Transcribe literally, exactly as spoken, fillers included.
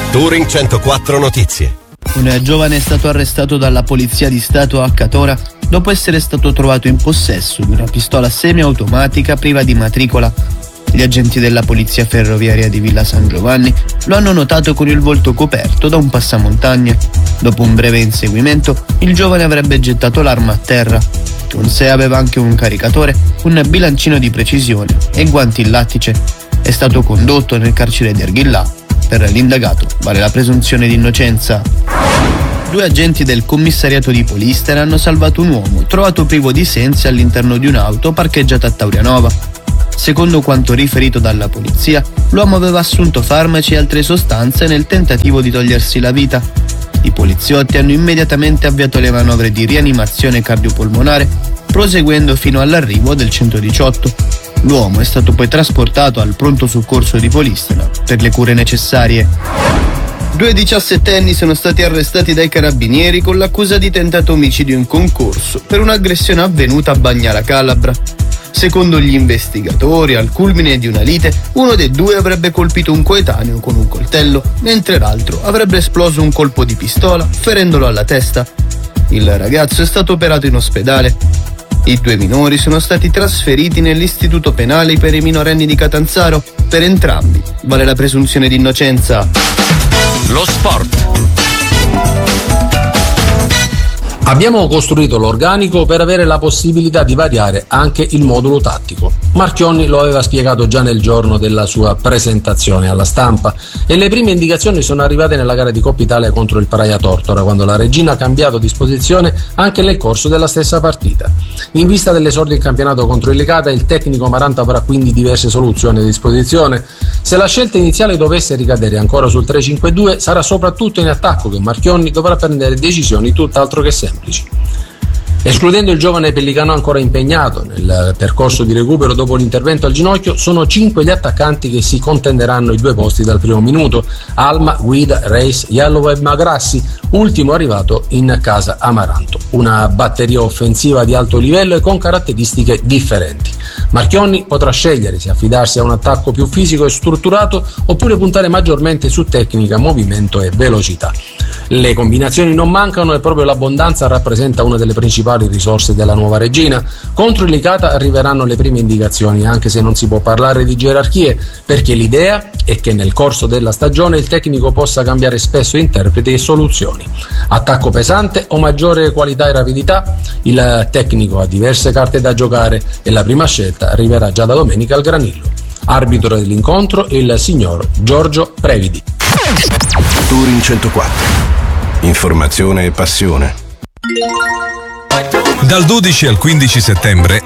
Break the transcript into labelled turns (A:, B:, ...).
A: Touring centoquattro Notizie.
B: Un giovane è stato arrestato dalla Polizia di Stato a Catora dopo essere stato trovato in possesso di una pistola semiautomatica priva di matricola. Gli agenti della Polizia Ferroviaria di Villa San Giovanni lo hanno notato con il volto coperto da un passamontagna. Dopo un breve inseguimento, il giovane avrebbe gettato l'arma a terra. Con sé aveva anche un caricatore, un bilancino di precisione e guanti in lattice. È stato condotto nel carcere di Arghillà. Per l'indagato vale la presunzione di innocenza. Due agenti del commissariato di Polistena hanno salvato un uomo trovato privo di sensi all'interno di un'auto parcheggiata a Taurianova. Secondo quanto riferito dalla polizia, l'uomo aveva assunto farmaci e altre sostanze nel tentativo di togliersi la vita. I poliziotti hanno immediatamente avviato le manovre di rianimazione cardiopolmonare, proseguendo fino all'arrivo del centodiciotto. L'uomo è stato poi trasportato al pronto soccorso di Polistena per le cure necessarie. Due diciassettenni sono stati arrestati dai carabinieri con l'accusa di tentato omicidio in concorso per un'aggressione avvenuta a Bagnara Calabra. Secondo gli investigatori, al culmine di una lite, uno dei due avrebbe colpito un coetaneo con un coltello, mentre l'altro avrebbe esploso un colpo di pistola, ferendolo alla testa. Il ragazzo è stato operato in ospedale. I due minori sono stati trasferiti nell'istituto penale per i minorenni di Catanzaro. Per entrambi vale la presunzione di innocenza.
A: Lo sport.
C: Abbiamo costruito l'organico per avere la possibilità di variare anche il modulo tattico. Marchionni lo aveva spiegato già nel giorno della sua presentazione alla stampa e le prime indicazioni sono arrivate nella gara di Coppa Italia contro il Praia Tortora, quando la Regina ha cambiato disposizione anche nel corso della stessa partita. In vista dell'esordio in campionato contro il Licata, il tecnico Maranta avrà quindi diverse soluzioni a disposizione. Se la scelta iniziale dovesse ricadere ancora sul tre cinque due, sarà soprattutto in attacco che Marchionni dovrà prendere decisioni tutt'altro che semplici. Escludendo il giovane pellicano ancora impegnato nel percorso di recupero dopo l'intervento al ginocchio, sono cinque gli attaccanti che si contenderanno i due posti dal primo minuto: Alma, Guida, Reis, Yallova e Magrassi, ultimo arrivato in casa Amaranto. Una batteria offensiva di alto livello e con caratteristiche differenti. Marchionni potrà scegliere se affidarsi a un attacco più fisico e strutturato oppure puntare maggiormente su tecnica, movimento e velocità. Le combinazioni non mancano e proprio l'abbondanza rappresenta una delle principali risorse della nuova Regina. Contro il Licata arriveranno le prime indicazioni, anche se non si può parlare di gerarchie, perché l'idea è che nel corso della stagione il tecnico possa cambiare spesso interpreti e soluzioni. Attacco pesante o maggiore qualità e rapidità? Il tecnico ha diverse carte da giocare e la prima scelta arriverà già da domenica al Granillo. Arbitro dell'incontro il signor Giorgio Previdi.
A: Touring centoquattro. Informazione e passione.
D: Dal dodici al quindici settembre